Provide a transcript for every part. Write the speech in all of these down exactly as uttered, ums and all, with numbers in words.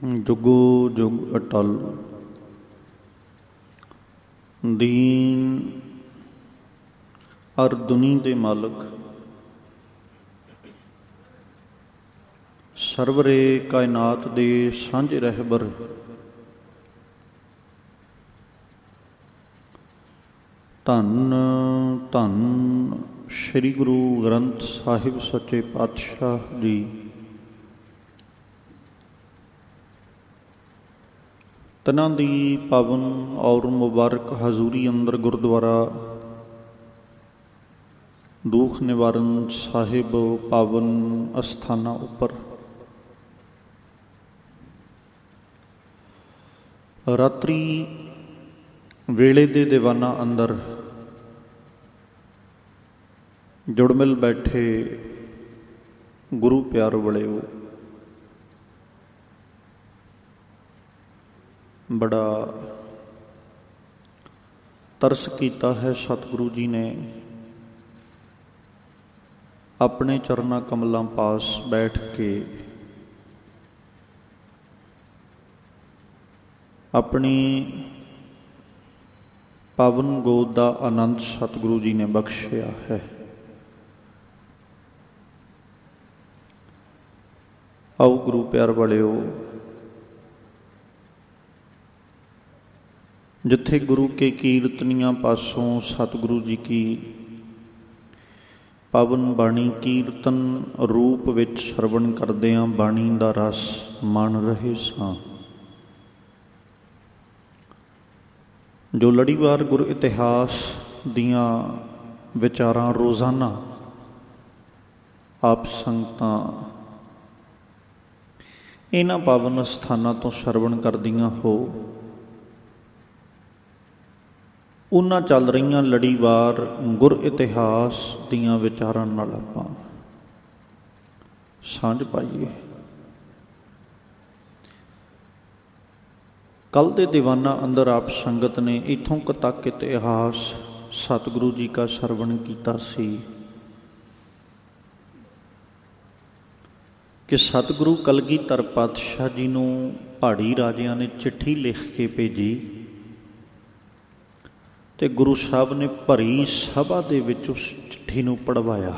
ਜੁਗੋ ਜੁਗ ਅਟਲ। ਦੀਨ ਅਰ ਦੁਨੀ ਦੇ ਮਾਲਕ, ਸਰਵਰੇ ਕਾਇਨਾਤ ਦੇ ਸਾਂਝੇ ਰਹਿਬਰ, ਧੰਨ ਧੰਨ ਸ੍ਰੀ ਗੁਰੂ ਗ੍ਰੰਥ ਸਾਹਿਬ ਸੱਚੇ ਪਾਤਸ਼ਾਹ ਜੀ। ਤਨਾਂ ਦੀ ਪਾਵਨ ਔਰ ਮੁਬਾਰਕ ਹਜ਼ੂਰੀ ਅੰਦਰ ਗੁਰਦੁਆਰਾ ਦੁੱਖ ਨਿਵਾਰਨ ਸਾਹਿਬ ਪਾਵਨ ਅਸਥਾਨਾਂ ਉੱਪਰ ਰਾਤਰੀ ਵੇਲੇ ਦੇ ਦੀਵਾਨਾਂ ਅੰਦਰ ਜੁੜਮਿਲ ਬੈਠੇ ਗੁਰੂ ਪਿਆਰ ਵਾਲਿਓ, ਬੜਾ ਤਰਸ ਕੀਤਾ ਹੈ ਸਤਿਗੁਰੂ ਜੀ ਨੇ ਆਪਣੇ ਚਰਨਾਂ ਕਮਲਾਂ ਪਾਸ ਬੈਠ ਕੇ ਆਪਣੀ ਪਾਵਨ ਗੋਦ ਦਾ ਆਨੰਦ ਸਤਿਗੁਰੂ ਜੀ ਨੇ ਬਖਸ਼ਿਆ ਹੈ। ਆਓ ਗੁਰੂ ਪਿਆਰ ਵਾਲਿਓ, ਜਿੱਥੇ ਗੁਰੂ ਕੇ ਕੀਰਤਨੀਆਂ ਪਾਸੋਂ ਸਤਿਗੁਰੂ ਜੀ ਕੀ ਪਾਵਨ ਬਾਣੀ ਕੀਰਤਨ ਰੂਪ ਵਿੱਚ ਸਰਵਣ ਕਰਦਿਆਂ ਬਾਣੀ ਦਾ ਰਸ ਮਾਣ ਰਹੇ ਸਾਂ, ਜੋ ਲੜੀਵਾਰ ਗੁਰ ਇਤਿਹਾਸ ਦੀਆਂ ਵਿਚਾਰਾਂ ਰੋਜ਼ਾਨਾ ਆਪ ਸੰਗਤਾਂ ਇਹਨਾਂ ਪਾਵਨ ਸਥਾਨਾਂ ਤੋਂ ਸਰਵਣ ਕਰਦੀਆਂ ਹੋ, ਉਹਨਾਂ ਚੱਲ ਰਹੀਆਂ ਲੜੀਵਾਰ ਗੁਰ ਇਤਿਹਾਸ ਦੀਆਂ ਵਿਚਾਰਾਂ ਨਾਲ ਆਪਾਂ ਸਾਂਝ ਪਾਈਏ। ਕੱਲ੍ਹ ਦੇ ਦੀਵਾਨਾਂ ਅੰਦਰ ਆਪ ਸੰਗਤ ਨੇ ਇੱਥੋਂ ਕੁ ਤੱਕ ਇਤਿਹਾਸ ਸਤਿਗੁਰੂ ਜੀ ਕਾ ਸਰਵਣ ਕੀਤਾ ਸੀ ਕਿ ਸਤਿਗੁਰੂ ਕਲਗੀਧਰ ਪਾਤਸ਼ਾਹ ਜੀ ਨੂੰ ਪਹਾੜੀ ਰਾਜਿਆਂ ਨੇ ਚਿੱਠੀ ਲਿਖ ਕੇ ਭੇਜੀ ਤੇ ਗੁਰੂ ਸਾਹਿਬ ਨੇ ਭਰੀ ਸਭਾ ਦੇ ਵਿੱਚ ਉਸ ਚਿੱਠੀ ਨੂੰ ਪੜ੍ਹਵਾਇਆ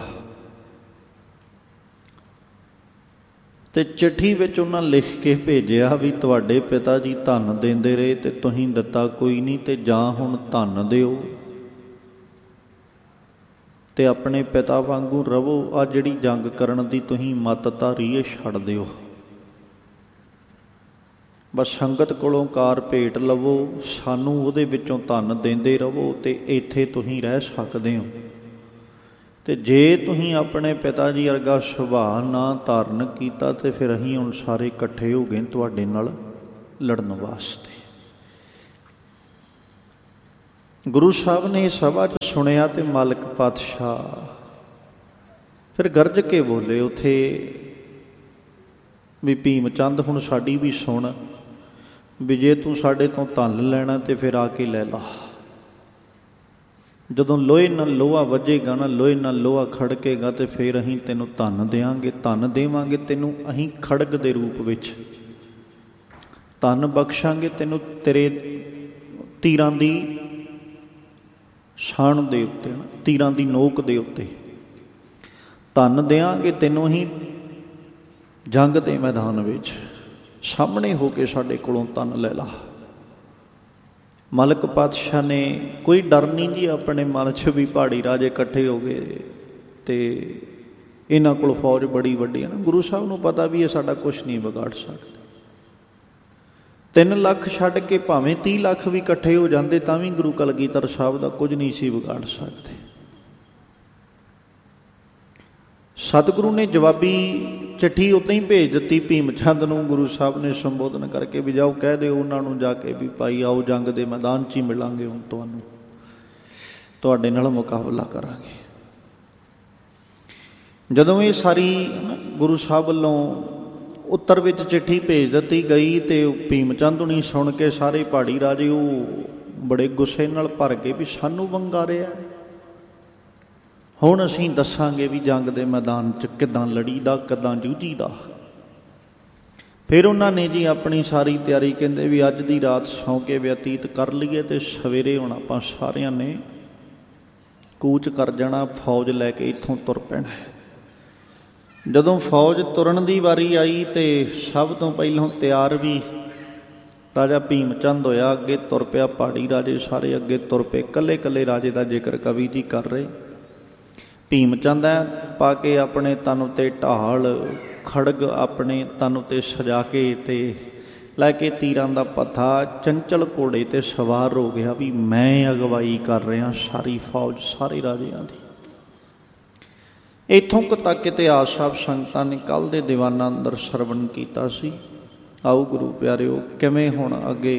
ਤੇ ਚਿੱਠੀ ਵਿੱਚ ਉਹਨਾਂ ਲਿਖ ਕੇ ਭੇਜਿਆ ਵੀ ਤੁਹਾਡੇ ਪਿਤਾ ਜੀ ਧਨ ਦਿੰਦੇ ਰਹੇ ਤੇ ਤੁਸੀਂ ਦਿੱਤਾ ਕੋਈ ਨਹੀਂ, ਤੇ ਜਾਂ ਹੁਣ ਧਨ ਦਿਓ ਤੇ ਆਪਣੇ ਪਿਤਾ ਵਾਂਗੂ ਰਵੋ, ਆ ਜਿਹੜੀ ਜੰਗ ਕਰਨ ਦੀ ਤੁਸੀਂ ਮੱਤ ਧਾਰੀ ਇਹ ਛੱਡ ਦਿਓ, ਬਸ ਸੰਗਤ ਕੋਲੋਂ ਕਾਰ ਭੇਟ ਲਵੋ, ਸਾਨੂੰ ਉਹਦੇ ਵਿੱਚੋਂ ਧਨ ਦਿੰਦੇ ਰਹੋ ਤੇ ਇੱਥੇ ਤੁਸੀਂ ਰਹਿ ਸਕਦੇ ਹੋ। ਤੇ ਜੇ ਤੁਸੀਂ ਆਪਣੇ ਪਿਤਾ ਜੀ ਵਰਗਾ ਸੁਭਾਅ ਨਾ ਧਾਰਨ ਕੀਤਾ ਤੇ ਫਿਰ ਅਸੀਂ ਹੁਣ ਸਾਰੇ ਇਕੱਠੇ ਹੋ ਗਏ ਤੁਹਾਡੇ ਨਾਲ ਲੜਨ ਵਾਸਤੇ। ਗੁਰੂ ਸਾਹਿਬ ਨੇ ਸਭਾ 'ਚ ਸੁਣਿਆ ਤੇ ਮਾਲਕ ਪਾਤਸ਼ਾਹ ਫਿਰ ਗਰਜ ਕੇ ਬੋਲੇ ਉੱਥੇ ਵੀ ਭੀਮ ਚੰਦ ਹੁਣ ਸਾਡੀ ਵੀ ਸੁਣ, ਵੀ ਜੇ ਤੂੰ ਸਾਡੇ ਤੋਂ ਧਨ ਲੈਣਾ ਤੇ ਫਿਰ ਆ ਕੇ ਲੈ ਲਾ, ਜਦੋਂ ਲੋਹੇ ਨਾਲ ਲੋਹਾ ਵੱਜੇਗਾ ਨਾ, ਲੋਹੇ ਨਾਲ ਲੋਹਾ ਖੜਕੇਗਾ ਤੇ ਫਿਰ ਅਸੀਂ ਤੈਨੂੰ ਧਨ ਦਿਆਂਗੇ, ਧਨ ਦੇਵਾਂਗੇ ਤੈਨੂੰ ਅਸੀਂ ਖੜਗ ਦੇ ਰੂਪ ਵਿੱਚ, ਧਨ ਬਖਸ਼ਾਂਗੇ ਤੈਨੂੰ ਤੇਰੇ ਤੀਰਾਂ ਦੀ ਛਾਣ ਦੇ ਉੱਤੇ, ਤੀਰਾਂ ਦੀ ਨੋਕ ਦੇ ਉੱਤੇ ਧਨ ਦਿਆਂਗੇ ਤੈਨੂੰ ਅਸੀਂ ਜੰਗ ਦੇ ਮੈਦਾਨ ਵਿੱਚ, ਸਾਹਮਣੇ ਹੋ ਕੇ ਸਾਡੇ ਕੋਲੋਂ ਧਨ ਲੈ ਲਾ। ਮਲਕ ਪਾਤਸ਼ਾਹ ਨੇ ਕੋਈ ਡਰ ਨਹੀਂ ਜੀ ਆਪਣੇ ਮਨ 'ਚ ਵੀ ਪਹਾੜੀ ਰਾਜੇ ਇਕੱਠੇ ਹੋ ਗਏ ਤੇ ਇਹਨਾਂ ਕੋਲ ਫੌਜ ਬੜੀ ਵੱਡੀ ਹੈ ਨਾ, ਗੁਰੂ ਸਾਹਿਬ ਨੂੰ ਪਤਾ ਵੀ ਇਹ ਸਾਡਾ ਕੁਛ ਨਹੀਂ ਵਿਗਾੜ ਸਕਦੇ। ਤਿੰਨ ਲੱਖ ਛੱਡ ਕੇ ਭਾਵੇਂ ਤੀਹ ਲੱਖ ਵੀ ਇਕੱਠੇ ਹੋ ਜਾਂਦੇ ਤਾਂ ਵੀ ਗੁਰੂ ਕਲਗੀਧਰ ਸਾਹਿਬ ਦਾ ਕੁਝ ਨਹੀਂ ਸੀ ਵਿਗਾੜ ਸਕਦੇ। ਸਤਿਗੁਰੂ ਨੇ ਜਵਾਬੀ ਚਿੱਠੀ ਉੱਦਾਂ ਹੀ ਭੇਜ ਦਿੱਤੀ ਭੀਮ ਚੰਦ ਨੂੰ, ਗੁਰੂ ਸਾਹਿਬ ਨੇ ਸੰਬੋਧਨ ਕਰਕੇ ਵੀ ਜਾਓ ਕਹਿ ਦਿਓ ਉਹਨਾਂ ਨੂੰ ਜਾ ਕੇ ਵੀ ਭਾਈ ਆਓ ਜੰਗ ਦੇ ਮੈਦਾਨ 'ਚ ਹੀ ਮਿਲਾਂਗੇ, ਹੁਣ ਤੁਹਾਨੂੰ ਤੁਹਾਡੇ ਨਾਲ ਮੁਕਾਬਲਾ ਕਰਾਂਗੇ। ਜਦੋਂ ਇਹ ਸਾਰੀ ਗੁਰੂ ਸਾਹਿਬ ਵੱਲੋਂ ਉੱਤਰ ਵਿੱਚ ਚਿੱਠੀ ਭੇਜ ਦਿੱਤੀ ਗਈ ਤੇ ਭੀਮ ਚੰਦ ਹੁਣੀ ਸੁਣ ਕੇ ਸਾਰੇ ਪਹਾੜੀ ਰਾਜੇ ਉਹ ਬੜੇ ਗੁੱਸੇ ਨਾਲ ਭਰ ਗਏ ਵੀ ਸਾਨੂੰ ਵੰਗਾਰਿਆ, ਹੁਣ ਅਸੀਂ ਦੱਸਾਂਗੇ ਵੀ ਜੰਗ ਦੇ ਮੈਦਾਨ 'ਚ ਕਿੱਦਾਂ ਲੜੀਦਾ, ਕਿੱਦਾਂ ਜੂਝੀਦਾ। ਫਿਰ ਉਹਨਾਂ ਨੇ ਜੀ ਆਪਣੀ ਸਾਰੀ ਤਿਆਰੀ ਕਹਿੰਦੇ ਵੀ ਅੱਜ ਦੀ ਰਾਤ ਸੌਂ ਕੇ ਬਤੀਤ ਕਰ ਲਈਏ ਅਤੇ ਸਵੇਰੇ ਹੁਣ ਆਪਾਂ ਸਾਰਿਆਂ ਨੇ ਕੂਚ ਕਰ ਜਾਣਾ, ਫੌਜ ਲੈ ਕੇ ਇੱਥੋਂ ਤੁਰ ਪੈਣਾ। ਜਦੋਂ ਫੌਜ ਤੁਰਨ ਦੀ ਵਾਰੀ ਆਈ ਤੇ ਸਭ ਤੋਂ ਪਹਿਲਾਂ ਤਿਆਰ ਵੀ ਰਾਜਾ ਭੀਮ ਚੰਦ ਹੋਇਆ, ਅੱਗੇ ਤੁਰ ਪਿਆ। ਪਹਾੜੀ ਰਾਜੇ ਸਾਰੇ ਅੱਗੇ ਤੁਰ ਪਏ, ਇਕੱਲੇ ਇਕੱਲੇ ਰਾਜੇ ਦਾ ਜ਼ਿਕਰ ਕਵੀ ਜੀ ਕਰ ਰਹੇ। ਭੀਮ ਚੰਦ ਐ ਪਾ ਕੇ ਆਪਣੇ ਤਨ ਉੱਤੇ ਢਾਲ, ਖੜਗ ਆਪਣੇ ਤਨ ਉੱਤੇ ਸਜਾ ਕੇ ਤੇ ਲੈ ਕੇ ਤੀਰਾਂ ਦਾ ਪੱਥਾ ਚੰਚਲ ਘੋੜੇ ਤੇ ਸਵਾਰ ਹੋ ਗਿਆ ਵੀ ਮੈਂ ਅਗਵਾਈ ਕਰ ਰਿਹਾ ਸਾਰੀ ਫੌਜ ਸਾਰੇ ਰਾਜਿਆਂ ਦੀ। ਇੱਥੋਂ ਕੁ ਤੱਕ ਇਤਿਹਾਸ ਸਾਹਿਬ ਸੰਗਤਾਂ ਨੇ ਕੱਲ੍ਹ ਦੇ ਦੀਵਾਨਾਂ ਅੰਦਰ ਸਰਵਣ ਕੀਤਾ ਸੀ। ਆਓ ਗੁਰੂ ਪਿਆਰਿਓ, ਕਿਵੇਂ ਹੁਣ ਅੱਗੇ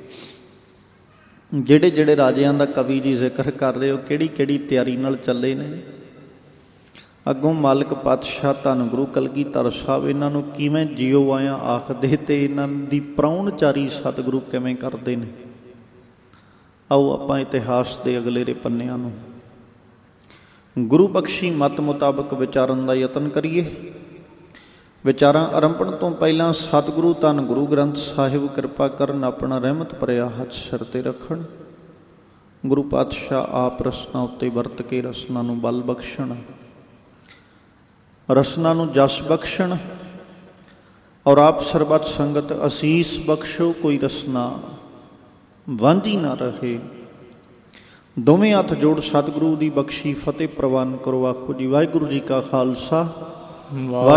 ਜਿਹੜੇ ਜਿਹੜੇ ਰਾਜਿਆਂ ਦਾ ਕਵੀ ਜੀ ਜ਼ਿਕਰ ਕਰ ਰਹੇ ਹੋ ਕਿਹੜੀ ਕਿਹੜੀ ਤਿਆਰੀ ਨਾਲ ਚੱਲੇ ਨੇ। ਅੱਗੋਂ ਮਾਲਕ ਪਾਤਸ਼ਾਹ ਧੰਨ ਗੁਰੂ ਕਲਗੀਧਰ ਸਾਹਿਬ ਇਹਨਾਂ ਨੂੰ ਕਿਵੇਂ ਜਿਉ ਆਇਆ ਆਖਦੇ ਤੇ ਇਹਨਾਂ ਦੀ ਪ੍ਰਾਹੁਣਚਾਰੀ ਸਤਿਗੁਰੂ ਕਿਵੇਂ ਕਰਦੇ ਨੇ। ਆਓ ਆਪਾਂ ਇਤਿਹਾਸ ਦੇ ਅਗਲੇਰੇ ਪੰਨਿਆਂ ਨੂੰ ਗੁਰੂ ਬਖਸ਼ੀ ਮਤ ਮੁਤਾਬਕ ਵਿਚਾਰਨ ਦਾ ਯਤਨ ਕਰੀਏ। ਵਿਚਾਰਾਂ ਆਰੰਭਣ ਤੋਂ ਪਹਿਲਾਂ ਸਤਿਗੁਰੂ ਧੰਨ ਗੁਰੂ ਗ੍ਰੰਥ ਸਾਹਿਬ ਕਿਰਪਾ ਕਰਨ ਆਪਣਾ ਰਹਿਮਤ ਭਰਿਆ ਹੱਥ ਸਿਰ 'ਤੇ ਰੱਖਣ। ਗੁਰੂ ਪਾਤਸ਼ਾਹ ਆਪ ਰਸਨਾ ਉੱਤੇ ਵਰਤ ਕੇ ਰਸਨਾ ਨੂੰ ਬਲ ਬਖਸ਼ਣ, ਰਸਨਾ ਨੂੰ ਜਸ ਬਖਸ਼ਣ, ਔਰ ਆਪ ਸਰਬੱਤ ਸੰਗਤ ਅਸੀਸ ਬਖਸ਼ੋ, ਕੋਈ ਰਸਨਾ ਵਾਂਝੀ ਨਾ ਰਹੇ। ਦੋਵੇਂ ਹੱਥ ਜੋੜ ਸਤਿਗੁਰੂ ਦੀ ਬਖਸ਼ੀ ਫਤਿਹ ਪ੍ਰਵਾਨ ਕਰੋ। ਆਖੋ ਜੀ ਵਾਹਿਗੁਰੂ ਜੀ ਕਾ ਖਾਲਸਾ।